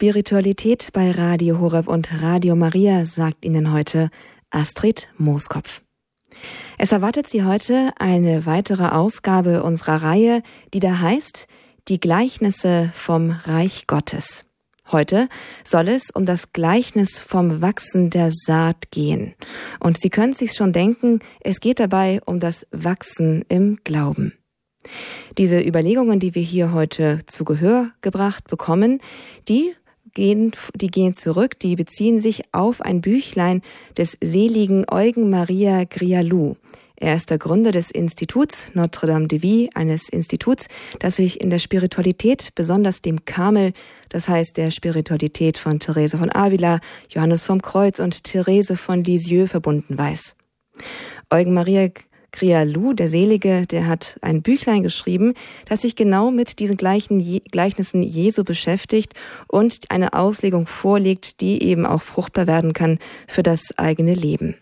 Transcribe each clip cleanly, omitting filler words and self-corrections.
Spiritualität bei Radio Horeb und Radio Maria, sagt Ihnen heute Astrid Mooskopf. Es erwartet Sie heute eine weitere Ausgabe unserer Reihe, die da heißt Die Gleichnisse vom Reich Gottes. Heute soll es um das Gleichnis vom Wachsen der Saat gehen. Und Sie können sich schon denken, es geht dabei um das Wachsen im Glauben. Diese Überlegungen, die wir hier heute zu Gehör gebracht bekommen, die gehen zurück, die beziehen sich auf ein Büchlein des seligen Eugen Maria Grialou. Er ist der Gründer des Instituts Notre-Dame de Vie, eines Instituts, das sich in der Spiritualität, besonders dem Karmel, das heißt der Spiritualität von Therese von Avila, Johannes vom Kreuz und Therese von Lisieux verbunden weiß. Eugen Maria Grialou, der Selige, der hat ein Büchlein geschrieben, das sich genau mit diesen Gleichnissen Jesu beschäftigt und eine Auslegung vorlegt, die eben auch fruchtbar werden kann für das eigene Leben.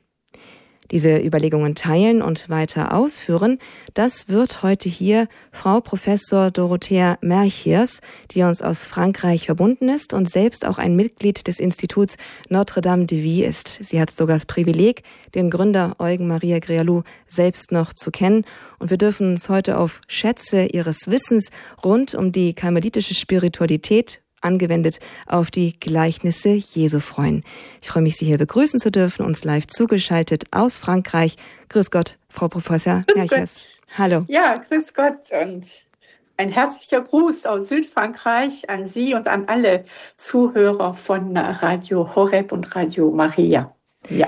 Diese Überlegungen teilen und weiter ausführen, das wird heute hier Frau Professor Dorothea Merchiers, die uns aus Frankreich verbunden ist und selbst auch ein Mitglied des Instituts Notre-Dame de Vie ist. Sie hat sogar das Privileg, den Gründer Eugen Maria Grialou selbst noch zu kennen. Und wir dürfen uns heute auf Schätze ihres Wissens rund um die karmelitische Spiritualität angewendet auf die Gleichnisse Jesu freuen. Ich freue mich, Sie hier begrüßen zu dürfen, uns live zugeschaltet aus Frankreich. Grüß Gott, Frau Professor Merchiers. Hallo. Ja, grüß Gott und ein herzlicher Gruß aus Südfrankreich an Sie und an alle Zuhörer von Radio Horeb und Radio Maria. Ja.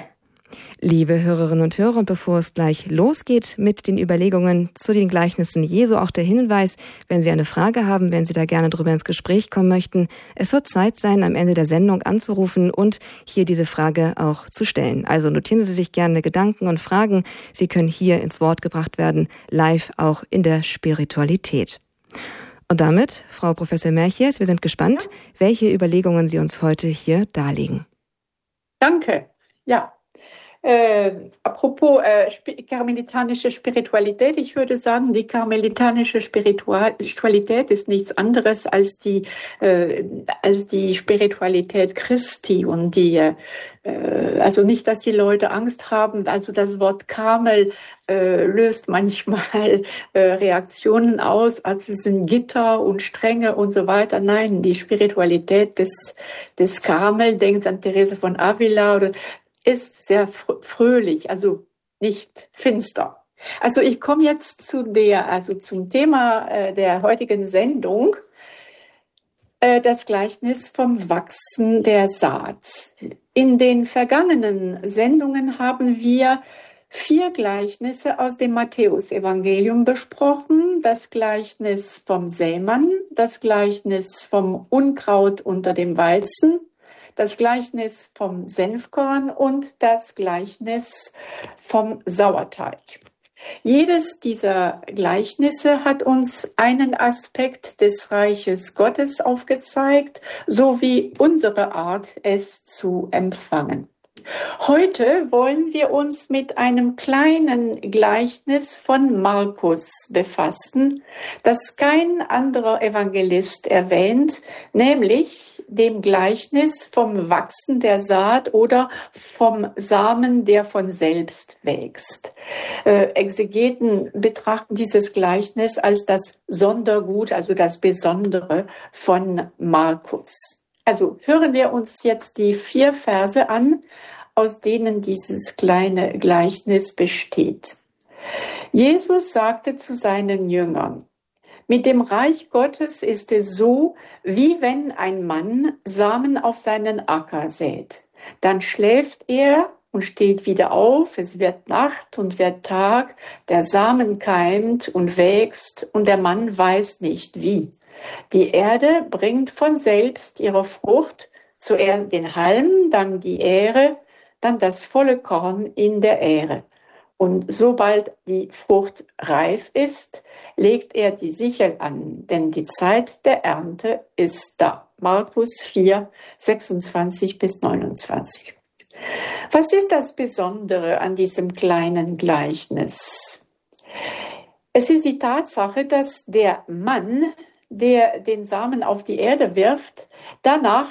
Liebe Hörerinnen und Hörer, bevor es gleich losgeht mit den Überlegungen zu den Gleichnissen Jesu, auch der Hinweis, wenn Sie eine Frage haben, wenn Sie da gerne drüber ins Gespräch kommen möchten, es wird Zeit sein, am Ende der Sendung anzurufen und hier diese Frage auch zu stellen. Also notieren Sie sich gerne Gedanken und Fragen. Sie können hier ins Wort gebracht werden, live auch in der Spiritualität. Und damit, Frau Professor Merchiers, wir sind gespannt, welche Überlegungen Sie uns heute hier darlegen. Danke. Ja. Apropos karmelitanische Spiritualität, ich würde sagen, die karmelitanische Spiritualität ist nichts anderes als die Spiritualität Christi und also nicht, dass die Leute Angst haben, also das Wort Karmel löst manchmal Reaktionen aus, als es sind Gitter und Strenge und so weiter. Nein, die Spiritualität des Karmel, denkt an Therese von Avila oder ist sehr fröhlich, also nicht finster. Also ich komme jetzt zum Thema der heutigen Sendung, das Gleichnis vom Wachsen der Saat. In den vergangenen Sendungen haben wir 4 Gleichnisse aus dem Matthäusevangelium besprochen. Das Gleichnis vom Sämann, das Gleichnis vom Unkraut unter dem Weizen, das Gleichnis vom Senfkorn und das Gleichnis vom Sauerteig. Jedes dieser Gleichnisse hat uns einen Aspekt des Reiches Gottes aufgezeigt, sowie unsere Art, es zu empfangen. Heute wollen wir uns mit einem kleinen Gleichnis von Markus befassen, das kein anderer Evangelist erwähnt, nämlich dem Gleichnis vom Wachsen der Saat oder vom Samen, der von selbst wächst. Exegeten betrachten dieses Gleichnis als das Sondergut, also das Besondere von Markus. Also hören wir uns jetzt die 4 Verse an, aus denen dieses kleine Gleichnis besteht. Jesus sagte zu seinen Jüngern: Mit dem Reich Gottes ist es so, wie wenn ein Mann Samen auf seinen Acker sät. Dann schläft er und steht wieder auf, es wird Nacht und wird Tag, der Samen keimt und wächst und der Mann weiß nicht wie. Die Erde bringt von selbst ihre Frucht, zuerst den Halm, dann die Ähre, dann das volle Korn in der Ähre. Und sobald die Frucht reif ist, legt er die Sichel an, denn die Zeit der Ernte ist da. Markus 4, 26 bis 29. Was ist das Besondere an diesem kleinen Gleichnis? Es ist die Tatsache, dass der Mann, der den Samen auf die Erde wirft, danach